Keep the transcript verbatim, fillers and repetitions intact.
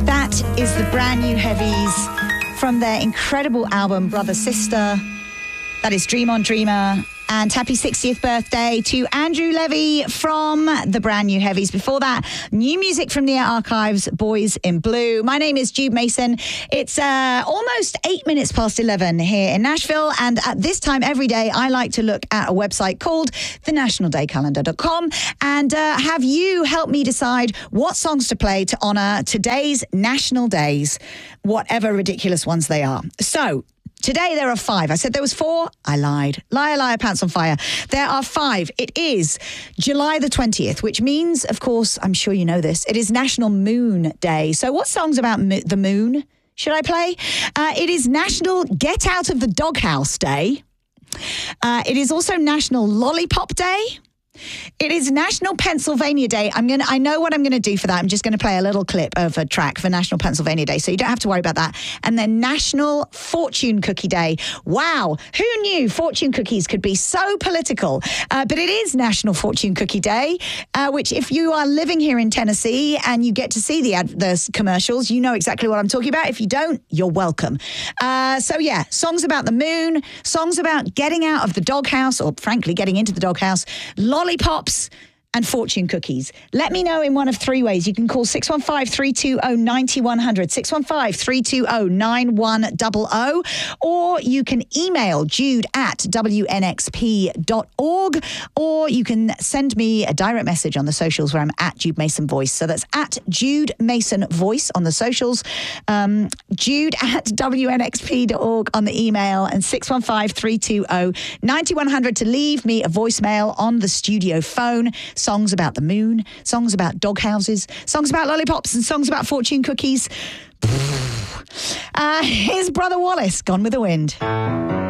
That is the brand new Heavies from their incredible album Brother Sister. That is Dream on Dreamer. And happy sixtieth birthday to Andrew Levy from the brand new Heavies. Before that, new music from the archives, Boys in Blue. My name is Jude Mason. It's uh, almost eight minutes past eleven here in Nashville. And at this time every day, I like to look at a website called the national day calendar dot com and uh, have you help me decide what songs to play to honour today's national days, whatever ridiculous ones they are. So, today there are five. I said there was four. I lied. Liar, liar, pants on fire. There are five. It is July the twentieth, which means, of course, I'm sure you know this, it is National Moon Day. So what songs about mo- the moon should I play? Uh, it is National Get Out of the Doghouse Day. Uh, it is also National Lollipop Day. It is National Pennsylvania Day. I'm gonna. I know what I'm going to do for that. I'm just going to play a little clip of a track for National Pennsylvania Day, so you don't have to worry about that. And then National Fortune Cookie Day. Wow, who knew fortune cookies could be so political? Uh, but it is National Fortune Cookie Day, uh, which if you are living here in Tennessee and you get to see the, ad- the commercials, you know exactly what I'm talking about. If you don't, you're welcome. Uh, so yeah, songs about the moon, songs about getting out of the doghouse, or frankly, getting into the doghouse, lollipops and fortune cookies. Let me know in one of three ways. You can call six one five, three two zero, nine one zero zero, six one five, three two zero, nine one zero zero, or you can email jude at w n x p dot org, or you can send me a direct message on the socials where I'm at Jude Mason Voice. So that's at Jude Mason Voice on the socials, um, jude at w n x p dot org on the email, and six one five, three two zero, nine one zero zero to leave me a voicemail on the studio phone. Songs about the moon, songs about dog houses, songs about lollipops, and songs about fortune cookies. Uh, here's Brother Wallace, Gone with the Wind.